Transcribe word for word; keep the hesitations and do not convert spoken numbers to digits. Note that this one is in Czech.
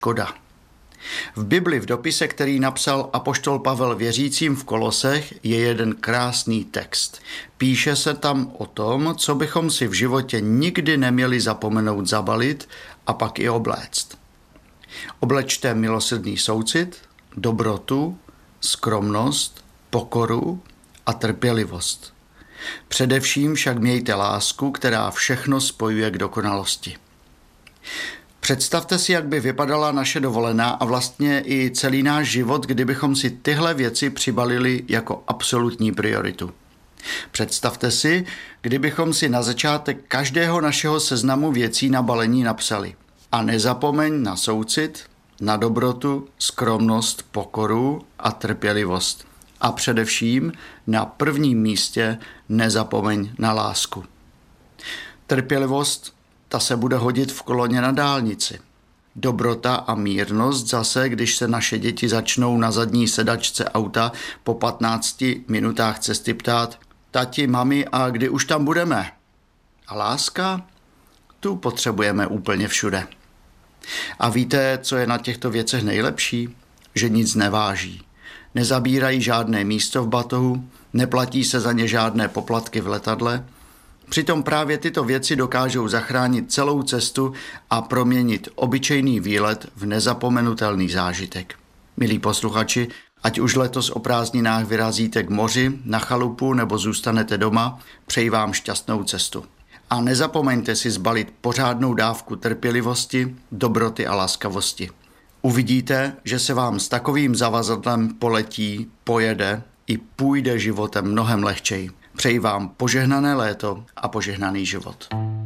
škoda. V Bibli v dopise, který napsal apoštol Pavel věřícím v Kolosech, je jeden krásný text. Píše se tam o tom, co bychom si v životě nikdy neměli zapomenout zabalit a pak i obléct. Oblečte milosrdný soucit, dobrotu, skromnost, pokoru a trpělivost. Především však mějte lásku, která všechno spojuje k dokonalosti. Představte si, jak by vypadala naše dovolená a vlastně i celý náš život, kdybychom si tyhle věci přibalili jako absolutní prioritu. Představte si, kdybychom si na začátek každého našeho seznamu věcí na balení napsali: a nezapomeň na soucit, na dobrotu, skromnost, pokoru a trpělivost. A především na prvním místě nezapomeň na lásku. Trpělivost, ta se bude hodit v koloně na dálnici. Dobrota a mírnost zase, když se naše děti začnou na zadní sedačce auta po patnácti minutách cesty ptát: tati, mami, a kdy už tam budeme? A láska? Tu potřebujeme úplně všude. A víte, co je na těchto věcech nejlepší? Že nic neváží. Nezabírají žádné místo v batohu, neplatí se za ně žádné poplatky v letadle. Přitom právě tyto věci dokážou zachránit celou cestu a proměnit obyčejný výlet v nezapomenutelný zážitek. Milí posluchači, ať už letos o prázdninách vyrazíte k moři, na chalupu nebo zůstanete doma, přeji vám šťastnou cestu. A nezapomeňte si zbalit pořádnou dávku trpělivosti, dobroty a laskavosti. Uvidíte, že se vám s takovým zavazadlem poletí, pojede i půjde životem mnohem lehčej. Přeji vám požehnané léto a požehnaný život.